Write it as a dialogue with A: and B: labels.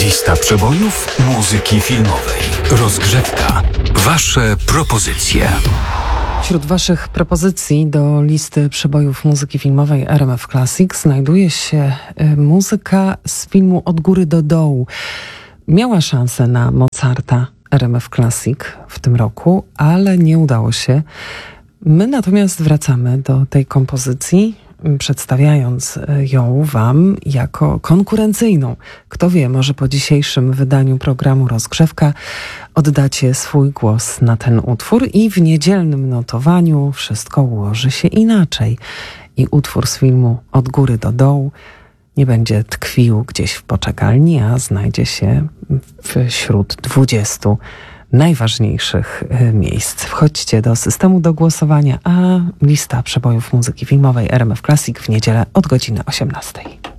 A: Lista przebojów muzyki filmowej. Rozgrzewka. Wasze propozycje.
B: Wśród Waszych propozycji do listy przebojów muzyki filmowej RMF Classic znajduje się muzyka z filmu Od góry do dołu. Miała szansę na Mozarta RMF Classic w tym roku, ale nie udało się. My natomiast wracamy do tej kompozycji, przedstawiając ją Wam jako konkurencyjną. Kto wie, może po dzisiejszym wydaniu programu Rozgrzewka oddacie swój głos na ten utwór i w niedzielnym notowaniu wszystko ułoży się inaczej. I utwór z filmu Od góry do dołu nie będzie tkwił gdzieś w poczekalni, a znajdzie się wśród 20 najważniejszych miejsc. Wchodźcie do systemu do głosowania, a lista przebojów muzyki filmowej RMF Classic w niedzielę od godziny 18.